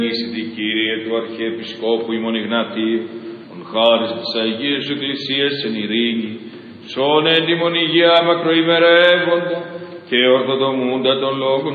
Ήσυτη, Κύριε, του Αρχιεπισκόπου ημών Ιγνατίου, ον χάρις της Αγίας Εκκλησίας εν ειρήνη, σών έντιμον υγεία μακροημερεύοντα και ορθοδομούντα των λόγων